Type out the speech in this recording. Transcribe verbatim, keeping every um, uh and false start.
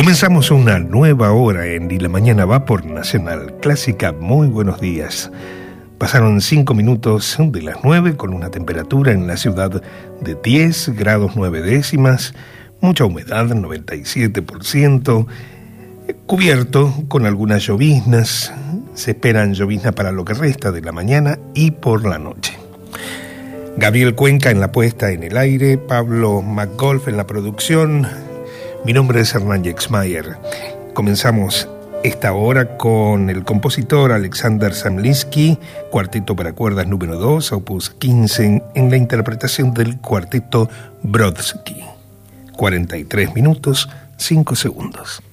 Comenzamos una nueva hora en Y la Mañana Va por Nacional Clásica. Muy buenos días. Pasaron cinco minutos de las nueve con una temperatura en la ciudad de diez grados nueve décimas, mucha humedad, noventa y siete por ciento, cubierto con algunas lloviznas. Se esperan lloviznas para lo que resta de la mañana y por la noche. Gabriel Cuenca en la puesta en el aire, Pablo McGolf en la producción. Mi nombre es Hernán Yexmayer. Comenzamos esta hora con el compositor Alexander Zemlinsky, cuarteto para cuerdas número dos, opus quince, en la interpretación del cuarteto Brodsky. cuarenta y tres minutos, cinco segundos.